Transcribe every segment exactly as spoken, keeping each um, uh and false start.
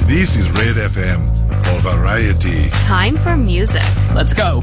This is Red F M for variety. Time for music. Let's go.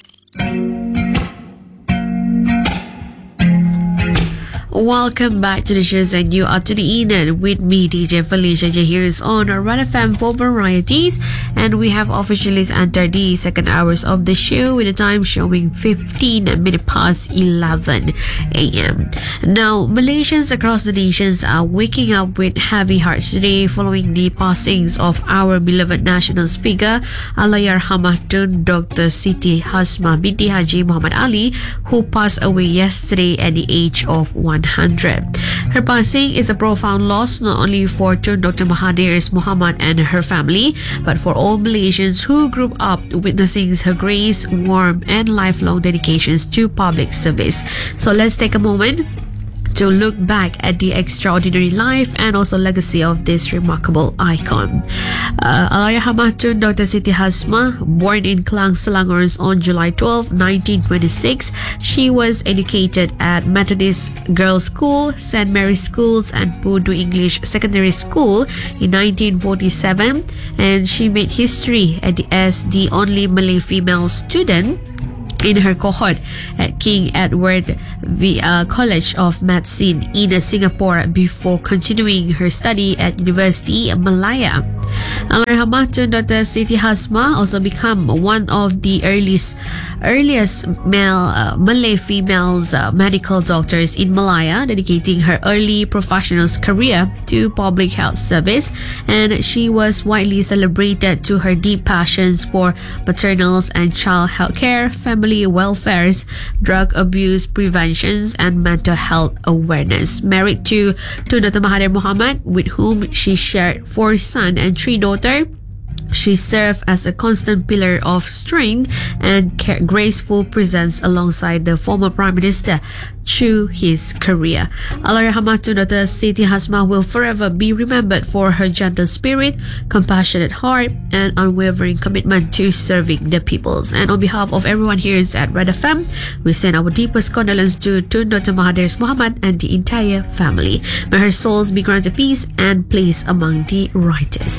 Welcome back to the shows, and you are tuning in with me, D J Felicia J, here is on Red F M for varieties, and we have officially entered the second hours of the show with the time showing fifteen minutes past eleven a.m. Now, Malaysians across the nations are waking up with heavy hearts today following the passings of our beloved national speaker, Allahyarhamah Tun Doctor Siti Hasmah binti Haji Muhammad Ali, who passed away yesterday at the age of one hundred. Her passing is a profound loss not only for Tun Doctor Mahathir Mohamad and her family, but for all Malaysians who grew up witnessing her grace, warmth, and lifelong dedications to public service. So let's take a moment to look back at the extraordinary life and also legacy of this remarkable icon. Uh, Allahyarhamah Tun Doctor Siti Hasmah, born in Klang, Selangor on July twelfth, nineteen twenty-six, she was educated at Methodist Girls' School, Saint Mary's Schools, and Pudu English Secondary School in nineteen forty-seven, and she made history at the, as the only Malay female student in her cohort at King Edward v, uh, College of Medicine in Singapore before continuing her study at University of Malaya. Allahyarhamah Tun Doctor Siti Hasmah also became one of the earliest earliest male uh, Malay females uh, medical doctors in Malaya, dedicating her early professional career to public health service, and she was widely celebrated to her deep passions for maternal and child health care, family welfare, drug abuse prevention, and mental health awareness. Married to Tun Doctor Mahathir Mohamad, with whom she shared four sons and three daughters, she served as a constant pillar of strength and graceful presence alongside the former Prime Minister through his career. Allahyarhamah Tun Doctor Siti Hasmah will forever be remembered for her gentle spirit, compassionate heart, and unwavering commitment to serving the peoples. And on behalf of everyone here at Red F M, we send our deepest condolence to Tun Doctor Mahathir Mohamad and the entire family. May her souls be granted peace and place among the righteous.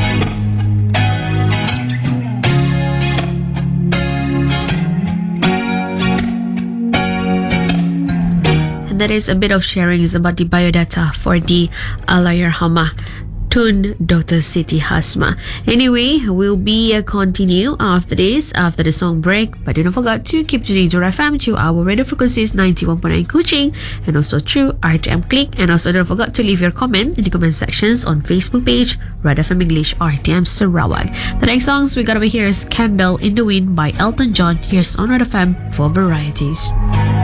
That is a bit of sharing about the biodata for the Allahyarhamah Tun Doctor Siti Hasmah. Anyway, we'll be uh, continue after this, after the song break. But do not forget to keep tuning to F M to our radio frequencies ninety-one point nine Kuching and also through R T M Click. And also don't forget to leave your comment in the comment sections on Facebook page Red F M English R T M Sarawak. The next songs we got over here is Candle in the Wind by Elton John. Here's on Red F M for varieties.